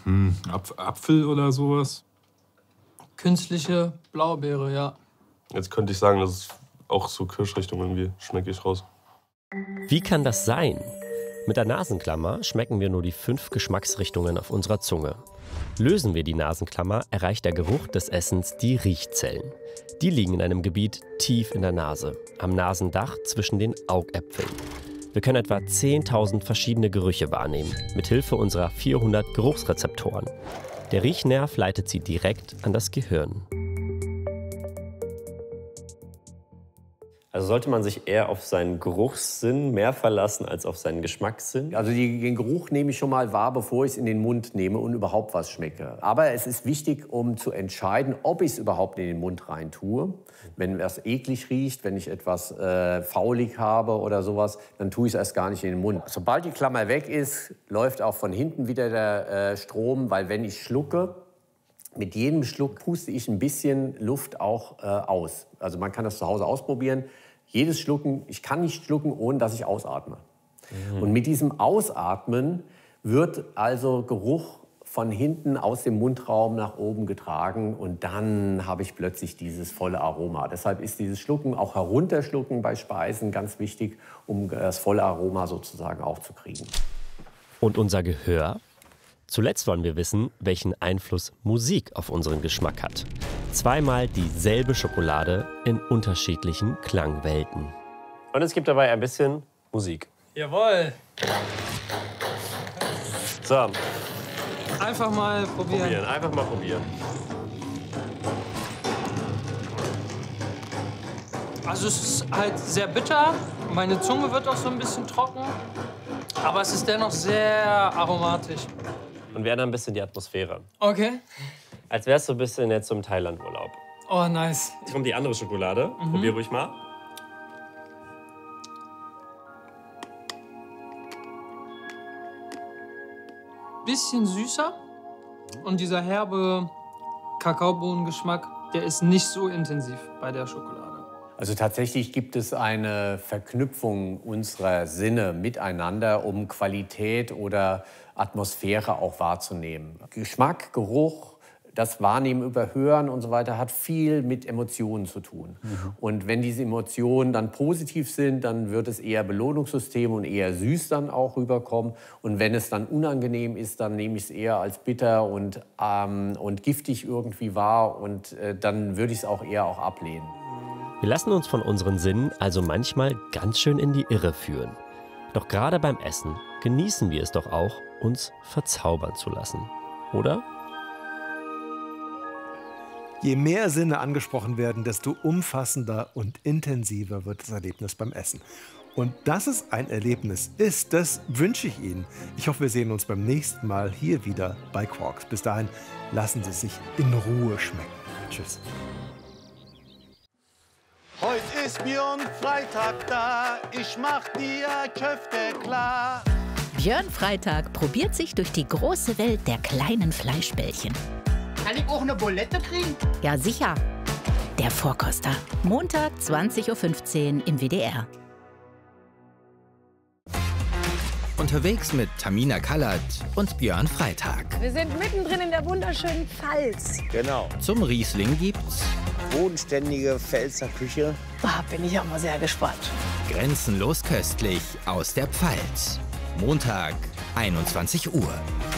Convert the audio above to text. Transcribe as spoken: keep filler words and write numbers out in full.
Hm, Apf Apfel oder sowas? Künstliche Blaubeere, ja. Jetzt könnte ich sagen, das ist auch so Kirschrichtung irgendwie, schmecke ich raus. Wie kann das sein? Mit der Nasenklammer schmecken wir nur die fünf Geschmacksrichtungen auf unserer Zunge. Lösen wir die Nasenklammer, erreicht der Geruch des Essens die Riechzellen. Die liegen in einem Gebiet tief in der Nase, am Nasendach zwischen den Augäpfeln. Wir können etwa zehntausend verschiedene Gerüche wahrnehmen, mithilfe unserer vierhundert Geruchsrezeptoren. Der Riechnerv leitet sie direkt an das Gehirn. Also sollte man sich eher auf seinen Geruchssinn mehr verlassen als auf seinen Geschmackssinn? Also die, den Geruch nehme ich schon mal wahr, bevor ich es in den Mund nehme und überhaupt was schmecke. Aber es ist wichtig, um zu entscheiden, ob ich es überhaupt in den Mund rein tue. Wenn es eklig riecht, wenn ich etwas äh, faulig habe oder sowas, dann tue ich es erst gar nicht in den Mund. Sobald die Klammer weg ist, läuft auch von hinten wieder der äh, Strom, weil wenn ich schlucke, mit jedem Schluck puste ich ein bisschen Luft auch äh, aus. Also man kann das zu Hause ausprobieren. Jedes Schlucken, ich kann nicht schlucken, ohne dass ich ausatme. Mhm. Und mit diesem Ausatmen wird also Geruch von hinten aus dem Mundraum nach oben getragen und dann habe ich plötzlich dieses volle Aroma. Deshalb ist dieses Schlucken, auch herunterschlucken bei Speisen, ganz wichtig, um das volle Aroma sozusagen aufzukriegen. Und unser Gehör? Zuletzt wollen wir wissen, welchen Einfluss Musik auf unseren Geschmack hat. Zweimal dieselbe Schokolade in unterschiedlichen Klangwelten. Und es gibt dabei ein bisschen Musik. Jawohl. So. Einfach mal probieren. probieren. Einfach mal probieren. Also es ist halt sehr bitter. Meine Zunge wird auch so ein bisschen trocken. Aber es ist dennoch sehr aromatisch. Und wir ändern ein bisschen die Atmosphäre. Okay. Als wärst du ein bisschen jetzt im Thailand-Urlaub. Oh, nice. Jetzt kommt die andere Schokolade. Mhm. Probier ruhig mal. Bisschen süßer. Und dieser herbe Kakaobohnengeschmack, der ist nicht so intensiv bei der Schokolade. Also tatsächlich gibt es eine Verknüpfung unserer Sinne miteinander, um Qualität oder Atmosphäre auch wahrzunehmen. Geschmack, Geruch, das Wahrnehmen über Hören und so weiter hat viel mit Emotionen zu tun. Mhm. Und wenn diese Emotionen dann positiv sind, dann wird es eher Belohnungssystem und eher süß dann auch rüberkommen. Und wenn es dann unangenehm ist, dann nehme ich es eher als bitter und, ähm, und giftig irgendwie wahr und äh, dann würde ich es auch eher auch ablehnen. Wir lassen uns von unseren Sinnen also manchmal ganz schön in die Irre führen. Doch gerade beim Essen genießen wir es doch auch, uns verzaubern zu lassen. Oder? Je mehr Sinne angesprochen werden, desto umfassender und intensiver wird das Erlebnis beim Essen. Und dass es ein Erlebnis ist, das wünsche ich Ihnen. Ich hoffe, wir sehen uns beim nächsten Mal hier wieder bei Quarks. Bis dahin, lassen Sie es sich in Ruhe schmecken. Tschüss. Heute ist Björn Freitag da, ich mach dir Köfte klar. Björn Freitag probiert sich durch die große Welt der kleinen Fleischbällchen. Kann ich auch eine Bulette kriegen? Ja, sicher. Der Vorkoster. Montag, zwanzig Uhr fünfzehn im W D R. Unterwegs mit Tamina Kallert und Björn Freitag. Wir sind mittendrin in der wunderschönen Pfalz. Genau. Zum Riesling gibt's bodenständige Pfälzer Küche. Oh, bin ich auch mal sehr gespannt. Grenzenlos köstlich aus der Pfalz. Montag, einundzwanzig Uhr.